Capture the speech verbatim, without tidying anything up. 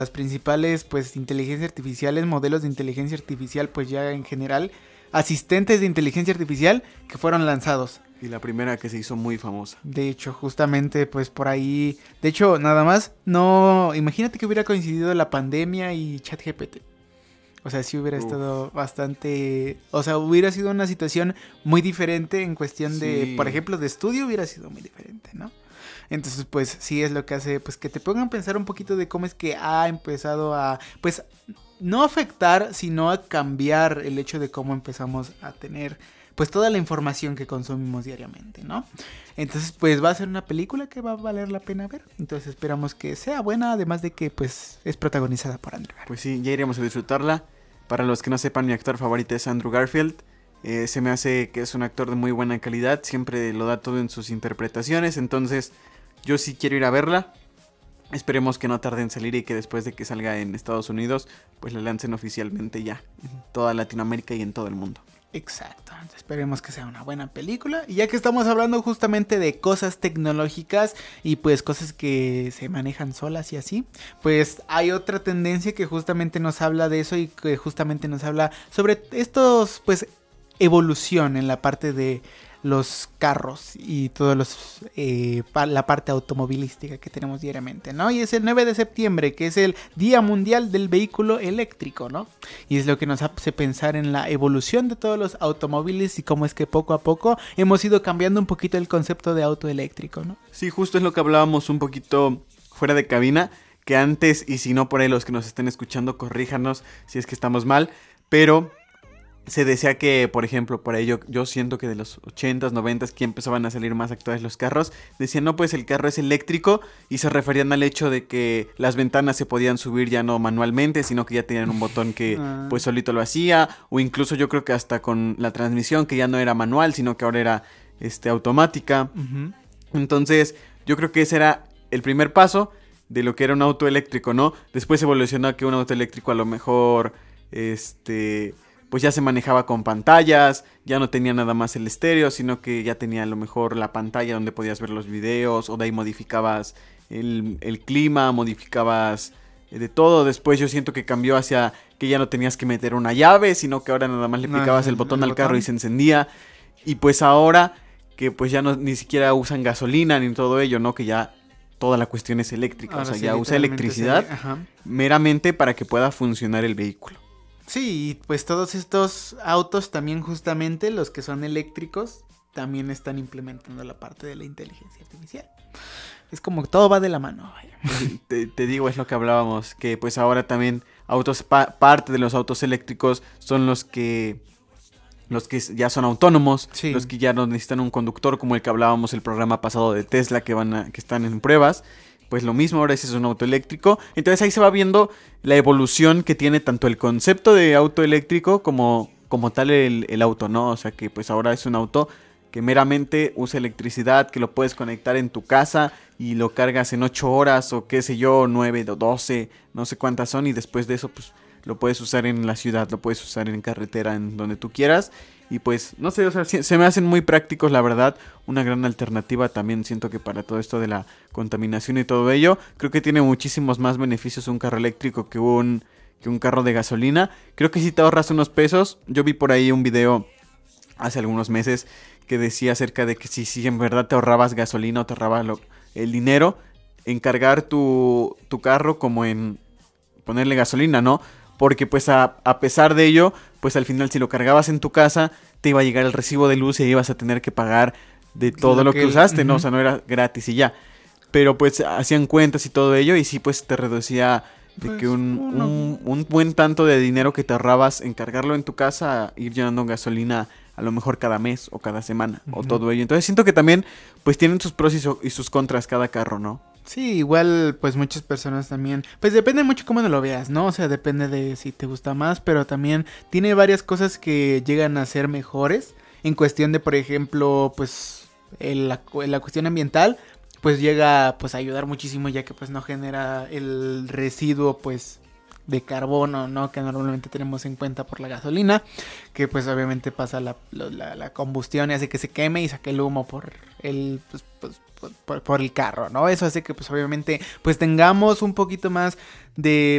las principales pues inteligencias artificiales, modelos de inteligencia artificial pues ya en general, asistentes de inteligencia artificial que fueron lanzados. Y la primera que se hizo muy famosa. De hecho, justamente pues por ahí, de hecho nada más, no, imagínate que hubiera coincidido la pandemia y ChatGPT. O sea, sí hubiera Uf. estado bastante, o sea, hubiera sido una situación muy diferente en cuestión sí. de, por ejemplo, de estudio hubiera sido muy diferente, ¿no? Entonces, pues, sí es lo que hace, pues, que te pongan a pensar un poquito de cómo es que ha empezado a, pues, no afectar, sino a cambiar el hecho de cómo empezamos a tener, pues, toda la información que consumimos diariamente, ¿no? Entonces, pues, va a ser una película que va a valer la pena ver. Entonces, esperamos que sea buena, además de que, pues, es protagonizada por Andrew Garfield. Pues sí, ya iremos a disfrutarla. Para los que no sepan, mi actor favorito es Andrew Garfield. Eh, se me hace que es un actor de muy buena calidad, siempre lo da todo en sus interpretaciones, entonces... Yo sí quiero ir a verla. Esperemos que no tarde en salir y que después de que salga en Estados Unidos, pues la lancen oficialmente ya en toda Latinoamérica y en todo el mundo. Exacto, esperemos que sea una buena película. Y ya que estamos hablando justamente de cosas tecnológicas y pues cosas que se manejan solas y así, pues hay otra tendencia que justamente nos habla de eso y que justamente nos habla sobre estos, pues, evolución en la parte de los carros y todos los eh, pa- la parte automovilística que tenemos diariamente, ¿no? Y es el nueve de septiembre, que es el Día Mundial del Vehículo Eléctrico, ¿no? Y es lo que nos hace pensar en la evolución de todos los automóviles y cómo es que poco a poco hemos ido cambiando un poquito el concepto de auto eléctrico, ¿no? Sí, justo es lo que hablábamos un poquito fuera de cabina, que antes, y si no por ahí los que nos estén escuchando, corríjanos si es que estamos mal, pero... Se decía que, por ejemplo, por ahí yo, yo siento que de los ochentas, noventas que empezaban a salir más actuales los carros, decían, no, pues el carro es eléctrico y se referían al hecho de que las ventanas se podían subir ya no manualmente, sino que ya tenían un botón que ah. pues solito lo hacía, o incluso yo creo que hasta con la transmisión que ya no era manual, sino que ahora era este, automática. Uh-huh. Entonces, yo creo que ese era el primer paso de lo que era un auto eléctrico, ¿no? Después evolucionó a que un auto eléctrico a lo mejor, este... pues ya se manejaba con pantallas, ya no tenía nada más el estéreo, sino que ya tenía a lo mejor la pantalla donde podías ver los videos, o de ahí modificabas el, el clima, modificabas eh, de todo. Después yo siento que cambió hacia que ya no tenías que meter una llave, sino que ahora nada más le picabas no, el botón el al botón. carro y se encendía. Y pues ahora que pues ya no ni siquiera usan gasolina ni todo ello, ¿no? Que ya toda la cuestión es eléctrica, ahora o sea, sí, ya usa electricidad meramente para que pueda funcionar el vehículo. Sí, pues todos estos autos también justamente, los que son eléctricos, también están implementando la parte de la inteligencia artificial. Es como que todo va de la mano. Te, te digo, es lo que hablábamos, que pues ahora también autos, pa- parte de los autos eléctricos son los que los que ya son autónomos, sí. Los que ya no necesitan un conductor, como el que hablábamos el programa pasado de Tesla, que van a, que están en pruebas. Pues lo mismo, ahora ese es un auto eléctrico. Entonces ahí se va viendo la evolución que tiene tanto el concepto de auto eléctrico como, como tal el, el auto, ¿no? O sea que pues ahora es un auto que meramente usa electricidad, que lo puedes conectar en tu casa y lo cargas en ocho horas o qué sé yo, nueve o doce, no sé cuántas son. Y después de eso pues lo puedes usar en la ciudad, lo puedes usar en carretera, en donde tú quieras. Y pues, no sé, o sea, se me hacen muy prácticos, la verdad. Una gran alternativa también siento que para todo esto de la contaminación y todo ello. Creo que tiene muchísimos más beneficios un carro eléctrico que un, que un carro de gasolina. Creo que si te ahorras unos pesos. Yo vi por ahí un video hace algunos meses que decía acerca de que si, si en verdad te ahorrabas gasolina o te ahorrabas lo, el dinero en cargar tu, tu carro como en ponerle gasolina, ¿no? Porque pues a, a pesar de ello, pues al final si lo cargabas en tu casa, te iba a llegar el recibo de luz y ibas a tener que pagar de todo lo, lo que, que usaste, uh-huh. ¿no? O sea, no era gratis y ya. Pero pues hacían cuentas y todo ello y sí pues te reducía de pues que un, un, un buen tanto de dinero que te ahorrabas en cargarlo en tu casa a ir llenando gasolina a lo mejor cada mes o cada semana uh-huh. o todo ello. Entonces siento que también pues tienen sus pros y, su, y sus contras cada carro, ¿no? Sí, igual pues muchas personas también, pues depende mucho cómo lo veas, ¿no? O sea, depende de si te gusta más, pero también tiene varias cosas que llegan a ser mejores en cuestión de, por ejemplo, pues el, la, la cuestión ambiental, pues llega pues a ayudar muchísimo ya que pues no genera el residuo pues de carbono, ¿no? Que normalmente tenemos en cuenta por la gasolina, que pues obviamente pasa la, la, la combustión y hace que se queme y saque el humo por el pues, pues Por, por el carro, ¿no? Eso hace que pues obviamente pues tengamos un poquito más de